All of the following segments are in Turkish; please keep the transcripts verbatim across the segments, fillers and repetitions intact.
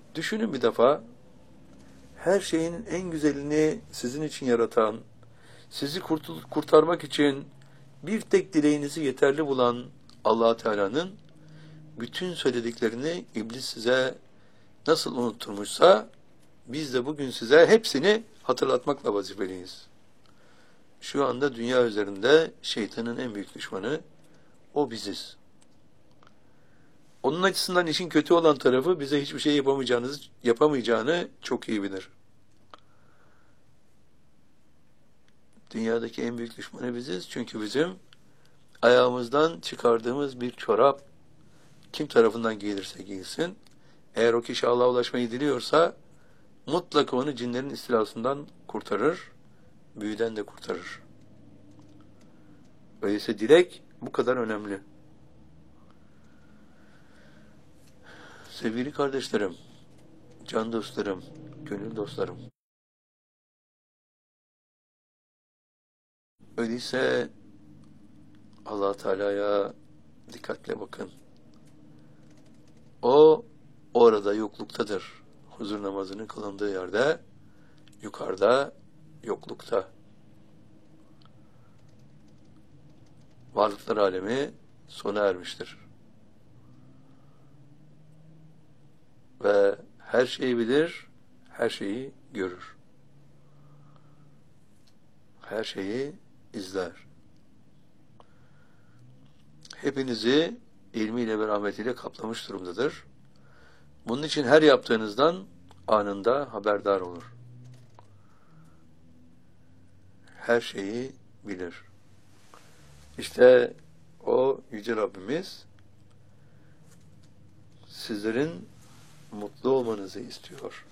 Düşünün bir defa, her şeyin en güzelini sizin için yaratan, sizi kurtul- kurtarmak için bir tek dileğinizi yeterli bulan Allah Teala'nın bütün söylediklerini iblis size nasıl unutturmuşsa, biz de bugün size hepsini hatırlatmakla vazifeliyiz. Şu anda dünya üzerinde şeytanın en büyük düşmanı o biziz. Onun açısından işin kötü olan tarafı, bize hiçbir şey yapamayacağınız, yapamayacağını çok iyi bilir. Dünyadaki en büyük düşmanı biziz. Çünkü bizim ayağımızdan çıkardığımız bir çorap kim tarafından giyilirse giyilsin, eğer o kişi Allah'a ulaşmayı diliyorsa mutlaka onu cinlerin istilasından kurtarır, büyüden de kurtarır. Öyleyse dilek bu kadar önemli. Sevgili kardeşlerim, can dostlarım, gönül dostlarım. Öyleyse Allah Teala'ya dikkatle bakın. O orada yokluktadır. Huzur namazının kılındığı yerde, yukarıda yoklukta. Varlıklar alemi sona ermiştir. Ve her şeyi bilir, her şeyi görür. Her şeyi izler. Hepinizi ilmiyle ve rahmetiyle kaplamış durumdadır. Bunun için her yaptığınızdan anında haberdar olur. Her şeyi bilir. İşte o Yüce Rabbimiz sizlerin mutlu olmanızı istiyor.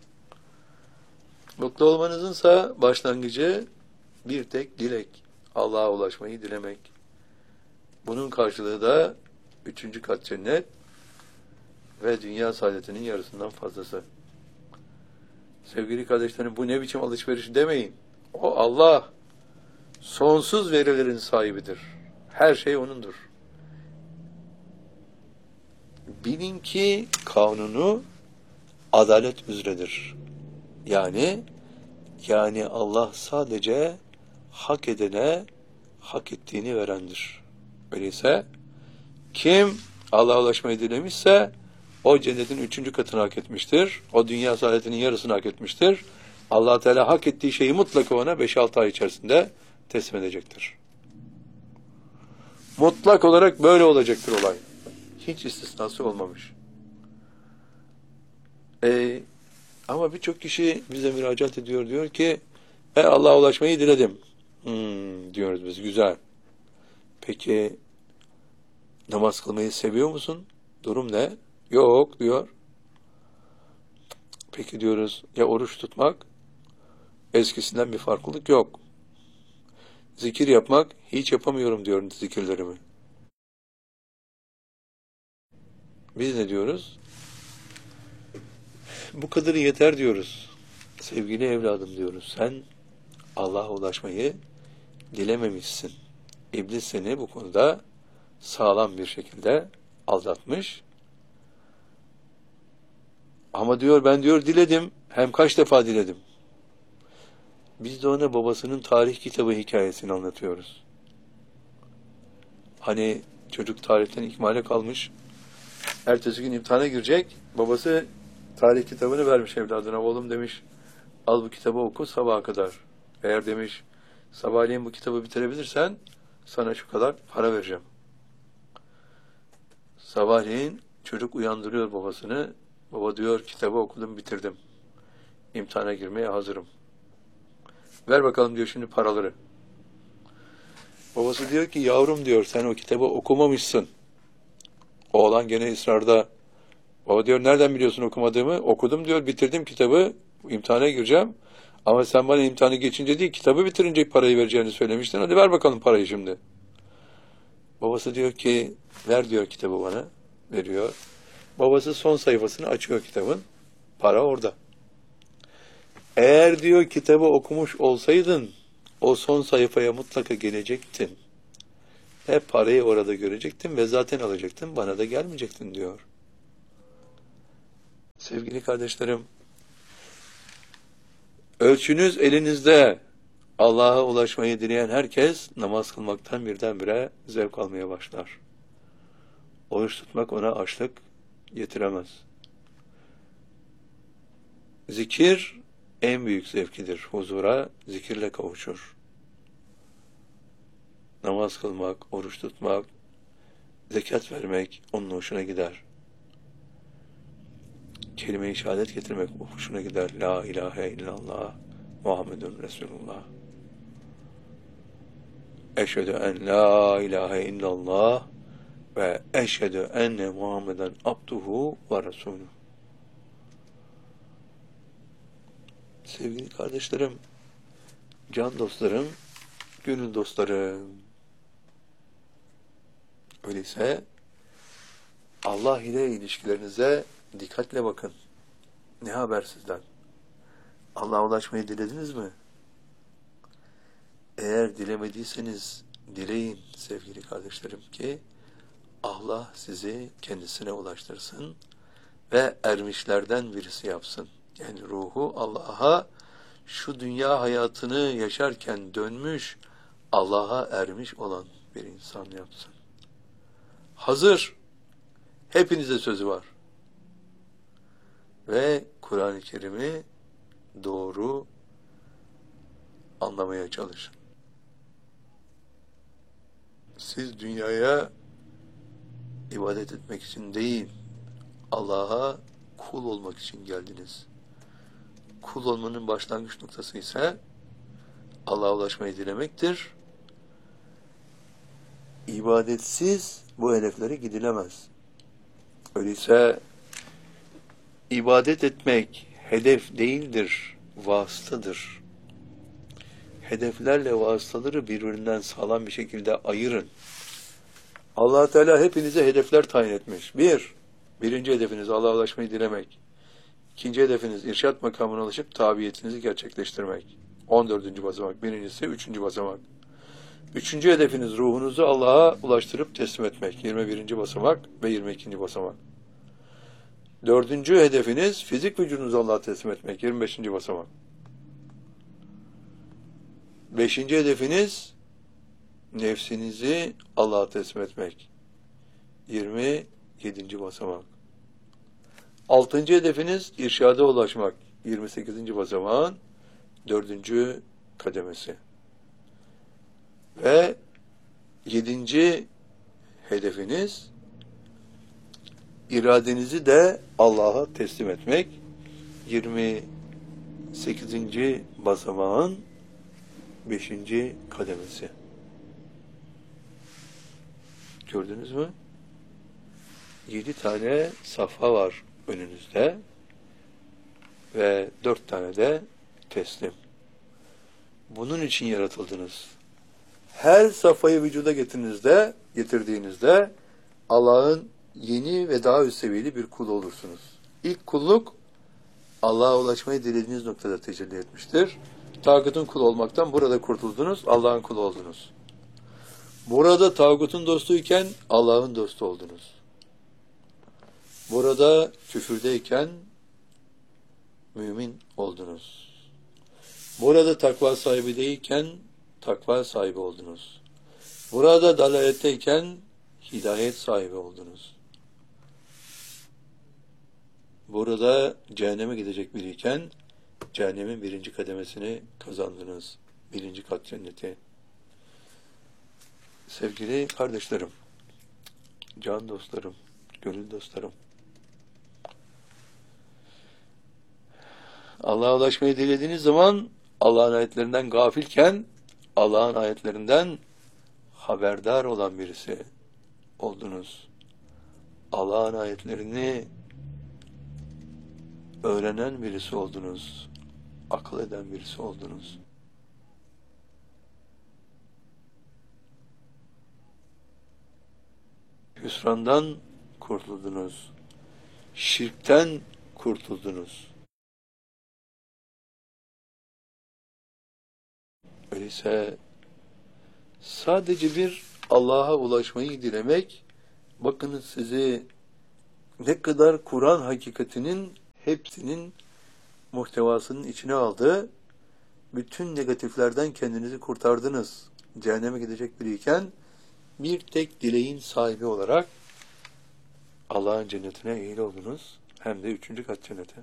Mutlu olmanızınsa başlangıcı bir tek dilek. Allah'a ulaşmayı dilemek. Bunun karşılığı da üçüncü kat cennet ve dünya saadetinin yarısından fazlası. Sevgili kardeşlerim, bu ne biçim alışveriş demeyin. O Allah sonsuz verilerin sahibidir. Her şey O'nundur. Bilin ki kanunu adalet üzeredir. Yani yani Allah sadece hak edene hak ettiğini verendir. Öyleyse kim Allah'a ulaşmayı dilemişse o cennetin üçüncü katını hak etmiştir. O dünya saadetinin yarısını hak etmiştir. Allah Teala hak ettiği şeyi mutlaka ona beş altı ay içerisinde teslim edecektir. Mutlak olarak böyle olacaktır olay. Hiç istisnası olmamış. Ee, ama birçok kişi bize müracaat ediyor, diyor ki e, Allah'a ulaşmayı diledim. Hmm, diyoruz biz, güzel. Peki namaz kılmayı seviyor musun? Durum ne? Yok diyor. Peki diyoruz, ya oruç tutmak? Eskisinden bir farklılık yok. Zikir yapmak? Hiç yapamıyorum diyorum zikirlerimi. Biz ne diyoruz? Bu kadarı yeter diyoruz. Sevgili evladım diyoruz, sen Allah'a ulaşmayı dilememişsin. İblis seni bu konuda sağlam bir şekilde aldatmış. Ama diyor, ben diyor diledim. Hem kaç defa diledim. Biz de ona babasının tarih kitabı hikayesini anlatıyoruz. Hani çocuk tarihten ikmale kalmış. Ertesi gün imtihana girecek. Babası tarih kitabını vermiş evladına. Oğlum demiş, al bu kitabı oku sabaha kadar. Eğer demiş sabahleyin bu kitabı bitirebilirsen sana şu kadar para vereceğim. Sabahleyin çocuk uyandırıyor babasını. Baba diyor, kitabı okudum bitirdim. İmtihana girmeye hazırım. Ver bakalım diyor şimdi paraları. Babası diyor ki, yavrum diyor, sen o kitabı okumamışsın. Oğlan gene ısrarda. Baba diyor, nereden biliyorsun okumadığımı? Okudum diyor, bitirdim kitabı. İmtihana gireceğim. Ama sen bana imtihanı geçince değil, kitabı bitirince parayı vereceğini söylemiştin. Hadi ver bakalım parayı şimdi. Babası diyor ki, ver diyor kitabı bana. Veriyor. Babası son sayfasını açıyor kitabın. Para orada. Eğer diyor kitabı okumuş olsaydın, o son sayfaya mutlaka gelecektin. Hep parayı orada görecektin ve zaten alacaktın, bana da gelmeyecektin diyor. Sevgili kardeşlerim, ölçünüz elinizde. Allah'a ulaşmayı dileyen herkes namaz kılmaktan birdenbire zevk almaya başlar. Oruç tutmak ona açlık getiremez. Zikir en büyük zevkidir. Huzura zikirle kavuşur. Namaz kılmak, oruç tutmak, zekat vermek onun hoşuna gider. Kelime-i şehadet getirmek hoşuna gider. La ilahe illallah Muhammedun Resulullah. Eşhedü en la ilahe illallah ve eşhedü enne Muhammeden abduhu ve resulü. Sevgili kardeşlerim, can dostlarım, gönül dostlarım, öyleyse Allah ile ilişkilerinize dikkatle bakın. Ne haber sizden? Allah'a ulaşmayı dilediniz mi? Eğer dilemediyseniz dileyin sevgili kardeşlerim ki Allah sizi kendisine ulaştırsın ve ermişlerden birisi yapsın. Yani ruhu Allah'a şu dünya hayatını yaşarken dönmüş, Allah'a ermiş olan bir insan yapsın. Hazır. Hepinize sözü var. Ve Kur'an-ı Kerim'i doğru anlamaya çalışın. Siz dünyaya ibadet etmek için değil, Allah'a kul olmak için geldiniz. Kul olmanın başlangıç noktası ise Allah'a ulaşmayı dilemektir. İbadetsiz bu hedeflere gidilemez. Öyleyse ibadet etmek hedef değildir, vasıtadır. Hedeflerle vasıtaları birbirinden sağlam bir şekilde ayırın. Allah Teala hepinize hedefler tayin etmiş. Bir, birinci hedefiniz Allah'a ulaşmayı dilemek. İkinci hedefiniz irşat makamına ulaşıp tabiyetinizi gerçekleştirmek. On dördüncü basamak. Birincisi üçüncü basamak. Üçüncü hedefiniz ruhunuzu Allah'a ulaştırıp teslim etmek. Yirmi birinci basamak ve yirmi ikinci basamak. Dördüncü hedefiniz fizik vücudunuzu Allah'a teslim etmek. Yirmi beşinci basamak. Beşinci hedefiniz nefsinizi Allah'a teslim etmek. Yirmi yedinci basamak. Altıncı hedefiniz irşada ulaşmak. Yirmi sekizinci basamağın dördüncü kademesi. Ve yedinci hedefiniz iradenizi de Allah'a teslim etmek. Yirmi sekizinci basamağın beşinci kademesi. Gördünüz mü? Yedi tane safha var önünüzde ve dört tane de teslim. Bunun için yaratıldınız. Her safhayı vücuda getirdiğinizde, getirdiğinizde Allah'ın yeni ve daha üst seviyeli bir kul olursunuz. İlk kulluk Allah'a ulaşmayı dilediğiniz noktada tecelli etmiştir. Tağutun kulu olmaktan burada kurtuldunuz, Allah'ın kulu oldunuz. Burada tağutun dostuyken Allah'ın dostu oldunuz. Burada küfürdeyken mümin oldunuz. Burada takva sahibi değilken takva sahibi oldunuz. Burada dalaletteyken hidayet sahibi oldunuz. Burada cehenneme gidecek biriyken cehennemin birinci kademesini kazandınız. Birinci kat cenneti. Sevgili kardeşlerim, can dostlarım, gönül dostlarım, Allah'a ulaşmayı dilediğiniz zaman Allah'ın ayetlerinden gafilken Allah'ın ayetlerinden haberdar olan birisi oldunuz. Allah'ın ayetlerini öğrenen birisi oldunuz. Akıl eden birisi oldunuz. Hüsrandan kurtuldunuz. Şirkten kurtuldunuz. Öyleyse sadece bir Allah'a ulaşmayı dilemek, bakınız sizi ne kadar Kur'an hakikatinin hepsinin muhtevasının içine aldı. Bütün negatiflerden kendinizi kurtardınız. Cehenneme gidecek biriyken bir tek dileğin sahibi olarak Allah'ın cennetine eğil oldunuz. Hem de üçüncü kat cennete.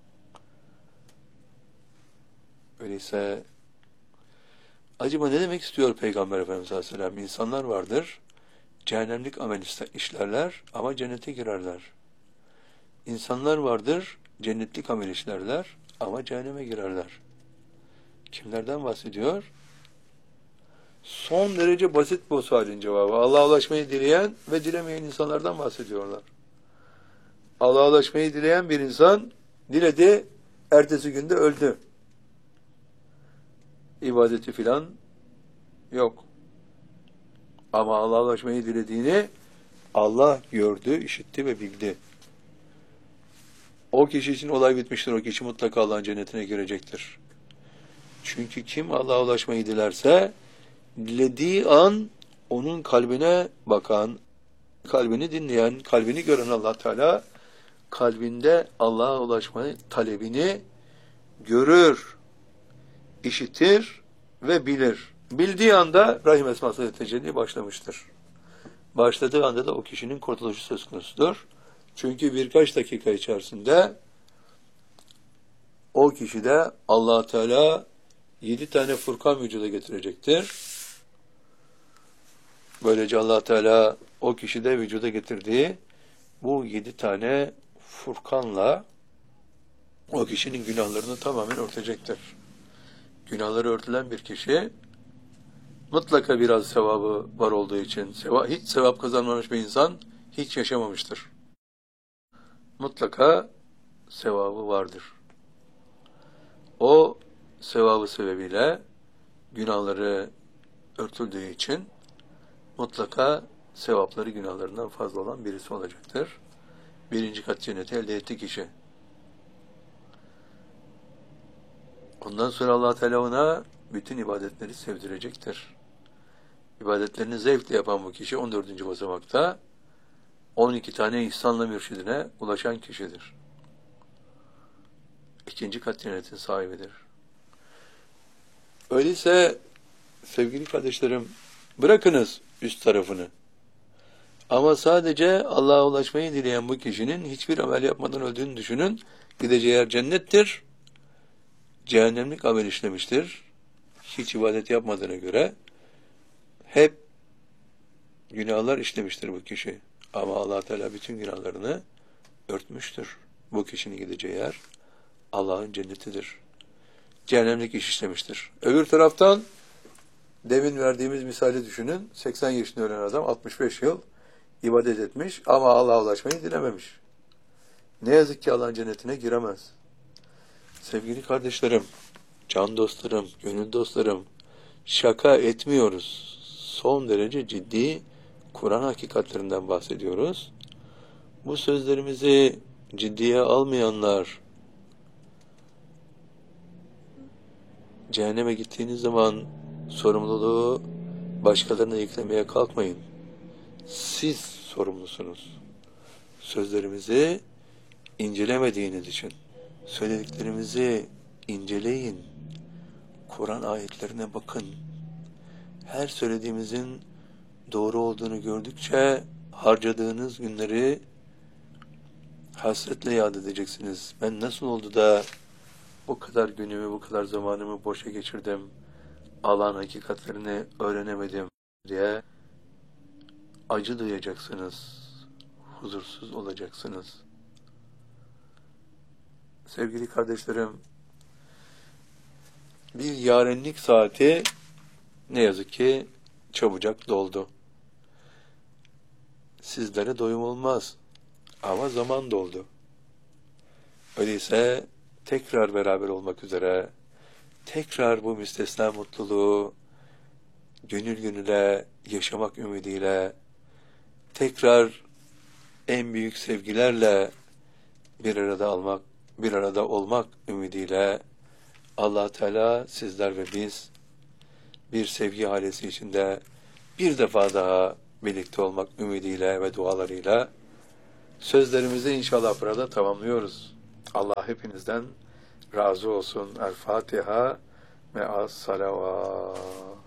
Öyleyse acaba ne demek istiyor Peygamber Efendimiz Aleyhisselam? İnsanlar vardır, cehennemlik amel işlerler ama cennete girerler. İnsanlar vardır, cennetlik amel işlerler ama cehenneme girerler. Kimlerden bahsediyor? Son derece basit bu sualin cevabı. Allah'a ulaşmayı dileyen ve dilemeyen insanlardan bahsediyorlar. Allah'a ulaşmayı dileyen bir insan diledi, ertesi günde öldü. İbadeti filan yok. Ama Allah'a ulaşmayı dilediğini Allah gördü, işitti ve bildi. O kişi için olay bitmiştir. O kişi mutlaka Allah'ın cennetine girecektir. Çünkü kim Allah'a ulaşmayı dilerse, dilediği an onun kalbine bakan, kalbini dinleyen, kalbini gören Allah Teala, kalbinde Allah'a ulaşma talebini görür, işitir ve bilir. Bildiği anda Rahim esması tecelli başlamıştır. Başladığı anda da o kişinin kurtuluşu söz konusudur. Çünkü birkaç dakika içerisinde o kişide Allah Teala yedi tane Furkan vücuda getirecektir. Böylece Allah Teala o kişide vücuda getirdiği bu yedi tane Furkanla o kişinin günahlarını tamamen örtecektir. Günahları örtülen bir kişi mutlaka biraz sevabı var olduğu için, seva, hiç sevap kazanmamış bir insan hiç yaşamamıştır. Mutlaka sevabı vardır. O sevabı sebebiyle günahları örtüldüğü için mutlaka sevapları günahlarından fazla olan birisi olacaktır. Birinci kat cenneti elde etti kişi. Ondan sonra Allah Teala ona bütün ibadetleri sevdirecektir. İbadetlerini zevkle yapan bu kişi on dördüncü basamakta on iki tane ihsanla mürşidine ulaşan kişidir. İkinci kat cennetin sahibidir. Öyleyse sevgili kardeşlerim, bırakınız üst tarafını. Ama sadece Allah'a ulaşmayı dileyen bu kişinin hiçbir amel yapmadan öldüğünü düşünün. Gideceği yer cennettir. Cehennemlik amel işlemiştir. Hiç ibadet yapmadığına göre hep günahlar işlemiştir bu kişi. Ama Allah Teala bütün günahlarını örtmüştür. Bu kişinin gideceği yer Allah'ın cennetidir. Cehennemlik iş işlemiştir. Öbür taraftan demin verdiğimiz misali düşünün. seksen yaşında ölen adam altmış beş yıl ibadet etmiş ama Allah'a ulaşmayı dilememiş. Ne yazık ki Allah'ın cennetine giremez. Sevgili kardeşlerim, can dostlarım, gönül dostlarım, şaka etmiyoruz. Son derece ciddi Kur'an hakikatlerinden bahsediyoruz. Bu sözlerimizi ciddiye almayanlar, cehenneme gittiğiniz zaman sorumluluğu başkalarına yüklemeye kalkmayın. Siz sorumlusunuz. Sözlerimizi incelemediğiniz için. Söylediklerimizi inceleyin. Kur'an ayetlerine bakın. Her söylediğimizin doğru olduğunu gördükçe harcadığınız günleri hasretle yad edeceksiniz. Ben nasıl oldu da bu kadar günümü, bu kadar zamanımı boşa geçirdim, Allah'ın hakikatlerini öğrenemedim diye acı duyacaksınız, huzursuz olacaksınız. Sevgili kardeşlerim, bir yarenlik saati ne yazık ki çabucak doldu. Sizlere doyum olmaz ama zaman doldu. Öyleyse tekrar beraber olmak üzere, tekrar bu müstesna mutluluğu gönül gönüle yaşamak ümidiyle, tekrar en büyük sevgilerle bir arada almak, bir arada olmak ümidiyle Allah Teala sizler ve biz bir sevgi halesi içinde bir defa daha birlikte olmak ümidiyle ve dualarıyla sözlerimizi inşallah burada tamamlıyoruz. Allah hepinizden razı olsun. El Fatiha ve as salavat.